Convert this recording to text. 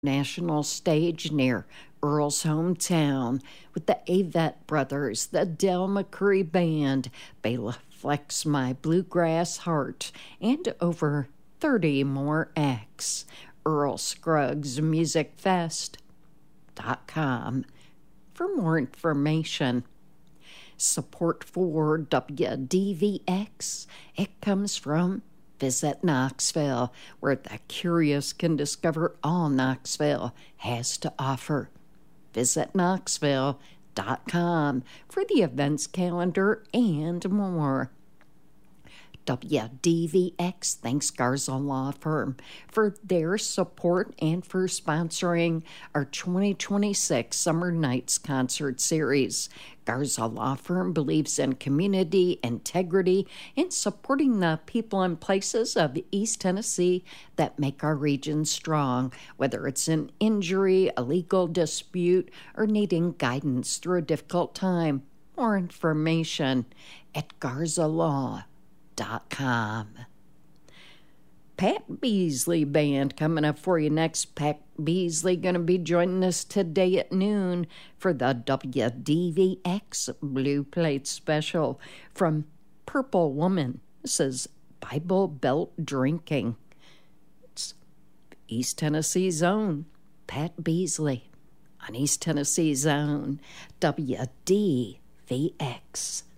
National stage near Earl's hometown with the Avett Brothers, the Del McCoury Band, Bela Flex My Bluegrass Heart, and over 30 more acts. Earl Scruggs Music Fest.com for more information. Support for WDVX, it comes from Visit Knoxville, where the curious can discover all Knoxville has to offer. Visit Knoxville.com for the events calendar and more. WDVX thanks Garza Law Firm for their support and for sponsoring our 2026 Summer Nights concert series. Garza Law Firm believes in community integrity and supporting the people and places of East Tennessee that make our region strong, whether it's an injury, a legal dispute, or needing guidance through a difficult time. More information at GarzaLaw.com. Pat Beasley Band coming up for you next. Pat Beasley going to be joining us today at noon for the WDVX Blue Plate Special from Purple Woman. This is Bible Belt Drinking. It's East Tennessee's own Pat Beasley on East Tennessee's own WDVX.